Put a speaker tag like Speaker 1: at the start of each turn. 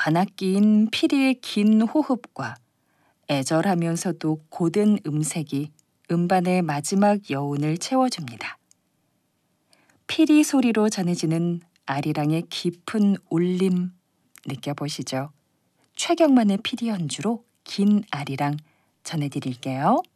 Speaker 1: 관악기인 피리의 긴 호흡과 애절하면서도 고든 음색이 음반의 마지막 여운을 채워줍니다. 피리 소리로 전해지는 아리랑의 깊은 울림 느껴보시죠. 최경만의 피리 연주로 긴 아리랑 전해드릴게요.